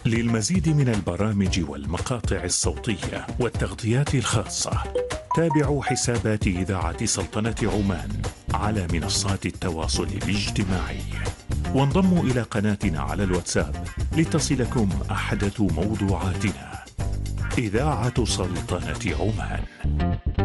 للمزيد من البرامج والمقاطع الصوتية والتغطيات الخاصة تابعوا حسابات إذاعة سلطنة عمان على منصات التواصل الاجتماعي، وانضموا إلى قناتنا على الواتساب لتصلكم أحدث موضوعاتنا. إذاعة سلطنة عمان.